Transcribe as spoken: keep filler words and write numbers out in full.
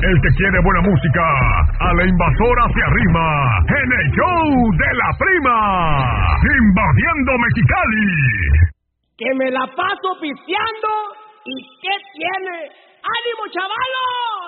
El que quiere buena música, a la invasora se arrima en el show de la prima, invadiendo Mexicali. Que me la paso pisteando y ¿qué tiene? ¡Ánimo, chavalos!